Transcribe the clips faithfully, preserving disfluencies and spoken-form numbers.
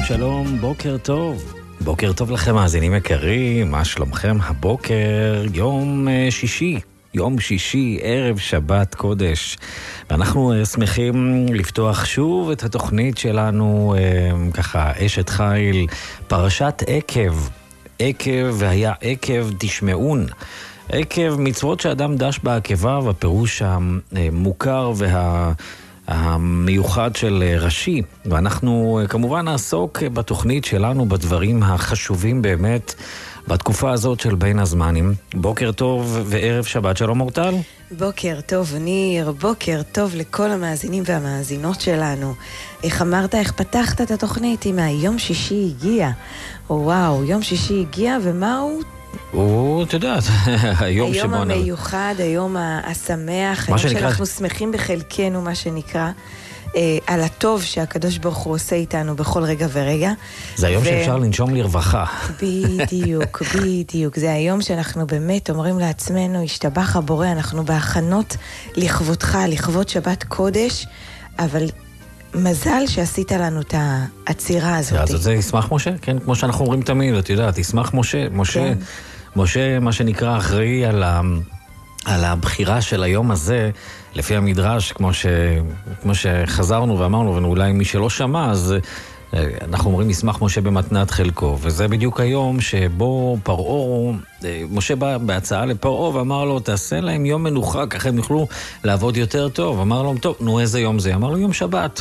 שלום, בוקר טוב. בוקר טוב לכם, מאזינים יקרים, מה שלומכם? הבוקר, יום שישי, יום שישי, ערב שבת קודש. ואנחנו שמחים לפתוח שוב את התוכנית שלנו, ככה, אשת חיל, פרשת עקב. עקב והיה עקב תשמעון. עקב מצוות שאדם דש בעקביו, הפירוש המוכר וה... המיוחד של ראשי, ואנחנו כמובן נעסוק בתוכנית שלנו בדברים החשובים באמת בתקופה הזאת של בין הזמנים. בוקר טוב וערב שבת, שלום אורטל. בוקר טוב ניר, בוקר טוב לכל המאזינים והמאזינות שלנו. איך אמרת, איך פתחת את התוכנית עם היום שישי הגיע? וואו, יום שישי הגיע ומהו? הוא, אתה יודעת, היום שבו... היום המיוחד, היום השמח, היום שאנחנו שמחים בחלקנו, מה שנקרא, על הטוב שהקדוש ברוך הוא עושה איתנו בכל רגע ורגע. זה היום שאפשר לנשום לרווחה. בדיוק, בדיוק. זה היום שאנחנו באמת אומרים לעצמנו, השתבח הבורא, אנחנו בהכנות לכבודך, לכבוד שבת קודש, אבל... מזל שעשית לנו את העצירה הזאת. אז זה ישמח משה, כן, כמו שאנחנו אומרים תמיד, את יודעת, ישמח משה, משה, משה, מה שנקרא, אחראי על ה, על הבחירה של היום הזה, לפי המדרש, כמו ש, כמו שחזרנו ואמרנו, ואולי מי שלא שמע, אז אנחנו אומרים ישמח משה במתנת חלקו, וזה בדיוק היום שבו פרעה, משה בא בהצעה לפרעה ואמר לו, תעשה להם יום מנוחה, ככה הם יוכלו לעבוד יותר טוב. אמר לו, טוב, נו איזה יום זה? אמר לו, יום שבת.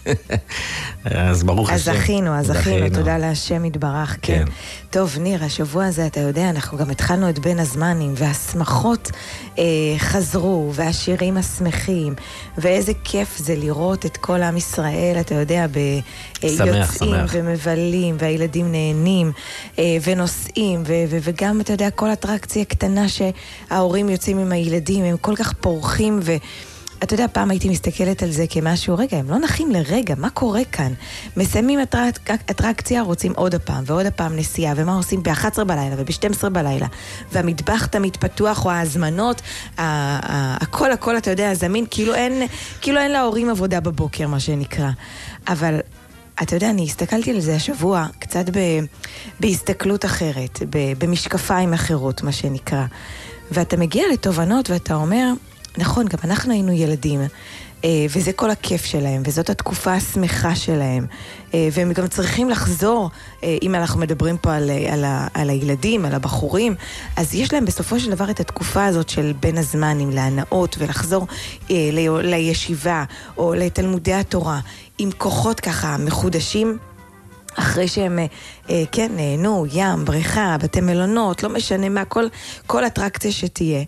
אז ברוך השם. אז זכינו, אז זכינו, תודה להשם יתברך. כן. טוב, ניר, השבוע הזה, אתה יודע, אנחנו גם התחלנו את בין הזמנים, והשמחות אה, חזרו, והשירים השמחים, ואיזה כיף זה לראות את כל עם ישראל, אתה יודע, ביוצאים ומבלים, והילדים נהנים, אה, ונוסעים, ו- ו- וגם, אתה יודע, כל אטרקציה קטנה שההורים יוצאים עם הילדים, הם כל כך פורחים ו... אתה יודע, פעם הייתי מסתכלת על זה כמשהו, רגע, הם לא נחים לרגע, מה קורה כאן? מסיימים אטרק, אטרקציה, רוצים עוד הפעם, ועוד הפעם נסיעה, ומה עושים ב-אחת עשרה בלילה וב-שתים עשרה בלילה, והמטבח תמיד פתוח, או ההזמנות, הכל, הכל, אתה יודע, זמין, כאילו אין, כאילו אין להורים עבודה בבוקר, מה שנקרא. אבל, אתה יודע, אני הסתכלתי על זה השבוע, קצת ב, בהסתכלות אחרת, ב, במשקפיים אחרות, מה שנקרא. ואתה מגיע לתובנות ואתה אומר, נכון, גם אנחנו היינו ילדים, וזה כל הכיף שלהם, וזאת התקופה השמחה שלהם, והם גם צריכים לחזור, אם אנחנו מדברים פה על, על, על הילדים, על הבחורים, אז יש להם בסופו של דבר את התקופה הזאת של בין הזמנים, להנאות, ולחזור ל, לישיבה, או לתלמודי התורה, עם כוחות ככה מחודשים, אחרי שהם, כן, נהנו, ים, בריכה, בתי מלונות, לא משנה מה, כל, כל אטרקציה שתהיה.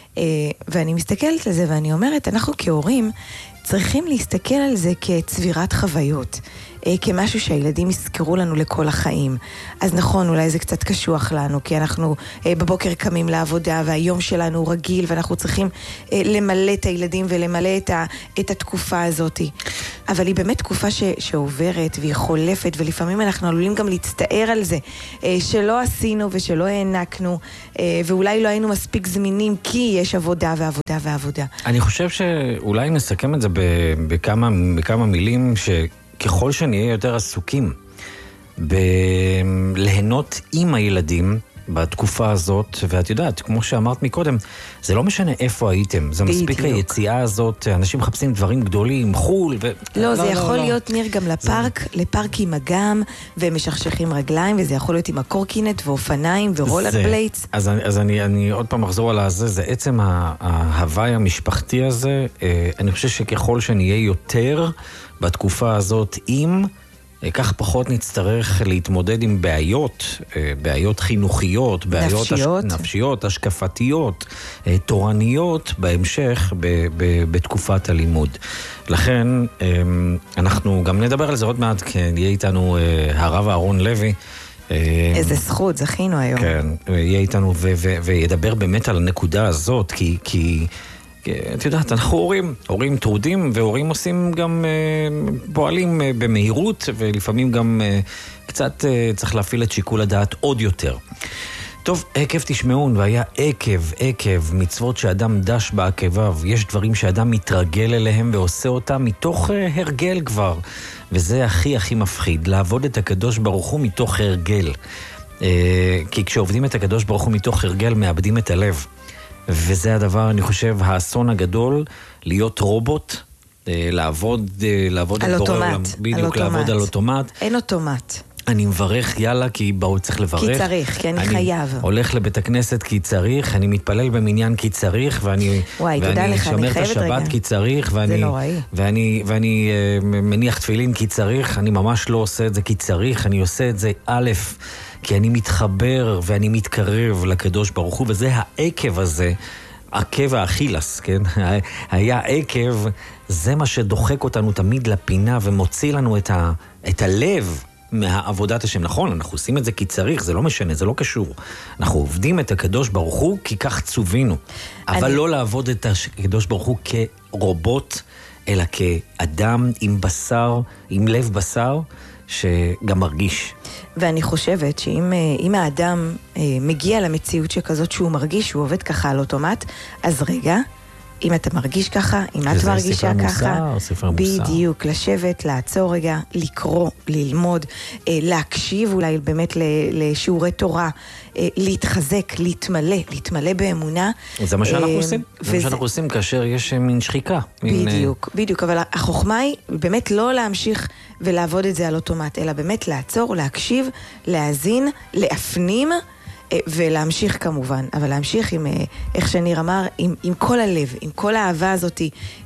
ואני מסתכלת על זה ואני אומרת, אנחנו כהורים צריכים להסתכל על זה כצבירת חוויות, כמשהו שהילדים יזכרו לנו לכל החיים. אז נכון, אולי זה קצת קשוח לנו, כי אנחנו בבוקר קמים לעבודה והיום שלנו הוא רגיל, ואנחנו צריכים למלא את הילדים ולמלא את, ה, את התקופה הזאת. אבל היא באמת תקופה ש, שעוברת והיא חולפת, ולפעמים אנחנו עלולים גם להצטער על זה, שלא עשינו ושלא הענקנו, ואולי לא היינו מספיק זמינים, כי יש עבודה ועבודה ועבודה. אני חושב שאולי נסכם את זה בכמה, בכמה מילים ש... ככל שנהיה יותר עסוקים בלהנות עם הילדים בתקופה הזאת, ואת יודעת, כמו שאמרת מקודם, זה לא משנה איפה הייתם, זה מספיק היציאה הזאת, אנשים מחפשים דברים גדולים, חול, ו... לא, זה יכול להיות ניר גם לפארק, לפארק עם אגם, ומשכשכים רגליים, וזה יכול להיות עם הקורקינט ואופניים ורולר בליידס. אז, אז אני, אני עוד פעם אחזור על זה, זה עצם ההוואי המשפחתי הזה, אני חושב שככל שנהיה יותר בתקופה הזאת, אם כך פחות נצטרך להתמודד עם בעיות, בעיות חינוכיות, בעיות נפשיות, הש... נפשיות השקפתיות, תורניות, בהמשך ב... ב... בתקופת הלימוד. לכן אנחנו גם נדבר על זה עוד מעט, כי יהיה איתנו הרב אהרון לוי. איזה זכות, זכינו היום. כן, יהיה איתנו ו... ו... וידבר באמת על הנקודה הזאת, כי... כי... את יודעת, אנחנו הורים, הורים טרודים, והורים עושים גם, פועלים במהירות, ולפעמים גם קצת צריך להפעיל את שיקול הדעת עוד יותר. טוב, עקב תשמעון, והיה עקב, עקב, מצוות שאדם דש בעקביו. יש דברים שאדם מתרגל אליהם ועושה אותם מתוך הרגל כבר. וזה הכי הכי מפחיד, לעבוד את הקדוש ברוך הוא מתוך הרגל. כי כשעובדים את הקדוש ברוך הוא מתוך הרגל, מאבדים את הלב. וזה הדבר, אני חושב, האסון הגדול, להיות רובוט, לעבוד, לעבוד על אוטומט. בדיוק, לעבוד על אוטומט. אין אוטומט. אני מברך, יאללה, כי באו צריך לברך. כי צריך, כי אני, אני חייב. אני הולך לבית הכנסת כי צריך, אני מתפלל במניין כי צריך, ואני, וואי, ואני לך, שומר את השבת רגע. כי צריך, ואני, לא ואני, ואני uh, מניח תפילין כי צריך, אני ממש לא עושה את זה כי צריך, אני עושה את זה א', כי אני מתחבר ואני מתקרב לקדוש ברוך הוא, וזה העקב הזה, עקב האכילס, כן? היה עקב, זה מה שדוחק אותנו תמיד לפינה ומוציא לנו את, ה, את הלב מהעבודת השם. נכון, אנחנו עושים את זה כי צריך, זה לא משנה, זה לא קשור. אנחנו עובדים את הקדוש ברוך הוא כי כך צובינו. אבל אני... לא לעבוד את הקדוש ברוך הוא כרובוט, אלא כאדם עם בשר, עם לב בשר, שגם מרגיש. ואני חושבת שאם אם האדם מגיע למציאות שכזאת שהוא מרגיש, שהוא עובד ככה על אוטומט, אז רגע, אם אתה מרגיש ככה, אם את מרגישה ככה, בדיוק, לשבת, לעצור רגע, לקרוא, ללמוד, להקשיב אולי באמת לשיעורי תורה, להתחזק, להתמלא, להתמלא באמונה. זה מה שאנחנו עושים, זה מה שאנחנו עושים כאשר יש מין שחיקה. בדיוק, בדיוק, אבל החוכמה היא באמת לא להמשיך ולעבוד את זה על אוטומט, אלא באמת לעצור, להקשיב, להאזין, להפנים, ולהמשיך כמובן, אבל להמשיך עם, איך שניר אמר, עם, עם כל הלב, עם כל האהבה הזאת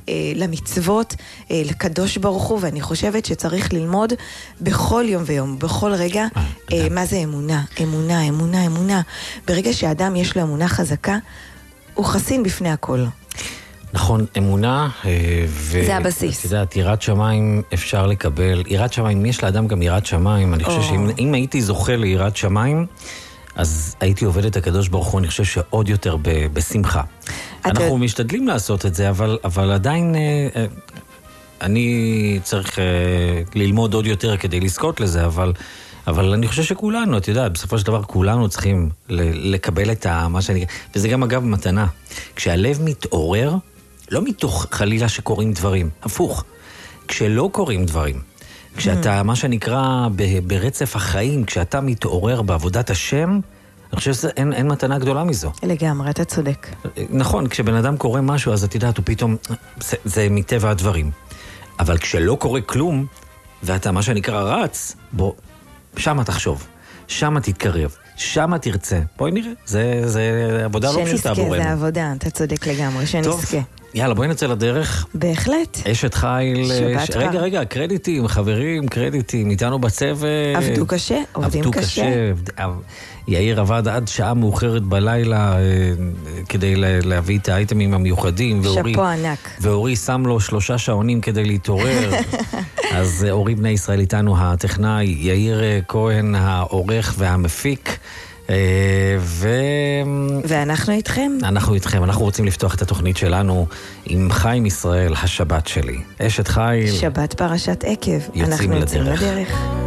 למצוות, לקדוש ברוך הוא, ואני חושבת שצריך ללמוד בכל יום ויום, בכל רגע, מה זה אמונה, אמונה, אמונה, אמונה. ברגע שהאדם יש לו אמונה חזקה, הוא חסין בפני הכל. נכון, אמונה, ו... זה הבסיס. את יודעת, יראת שמיים אפשר לקבל, יראת שמיים, יש לאדם גם יראת שמיים, אני חושב שאם הייתי זוכה ליראת שמיים, אז הייתי עובד את הקדוש ברוך הוא, אני חושב שעוד יותר ב- בשמחה. אנחנו ת... משתדלים לעשות את זה, אבל, אבל עדיין אה, אני צריך אה, ללמוד עוד יותר כדי לזכות לזה, אבל, אבל אני חושב שכולנו, את יודעת, בסופו של דבר כולנו צריכים ל- לקבל את ה, מה שאני... וזה גם אגב מתנה. כשהלב מתעורר, לא מתוך חלילה שקוראים דברים, הפוך. כשלא קוראים דברים, כשאתה, מה שנקרא, ברצף החיים, כשאתה מתעורר בעבודת השם, אני חושב שאין אין מתנה גדולה מזו. לגמרי, אתה צודק. נכון, כשבן אדם קורא משהו, אז את יודעת, הוא פתאום, זה, זה מטבע הדברים. אבל כשלא קורה כלום, ואתה, מה שנקרא, רץ, בוא, שמה תחשוב, שמה תתקרב, שמה תרצה. בואי נראה, זה, זה עבודה לא פשוטה עבורנו. שנזכה, זה עבודה, אתה צודק לגמרי, שנזכה. טוב. יאללה, בואי נצא לדרך. בהחלט. אשת חיל. שבת רע. רגע, רגע, קרדיטים, חברים, קרדיטים, איתנו בצוות. עבדו קשה, עובדים עבדו קשה. קשה. יאיר עבד עד שעה מאוחרת בלילה כדי להביא את האייטמים המיוחדים. שפו ענק. ואורי שם לו שלושה שעונים כדי להתעורר. אז אורי בני ישראל איתנו הטכנאי, יאיר כהן העורך והמפיק. ו... ואנחנו איתכם. אנחנו איתכם, אנחנו רוצים לפתוח את התוכנית שלנו עם חיים ישראל, השבת שלי. אשת חיל. שבת פרשת עקב. יוצאים לדרך. לדרך.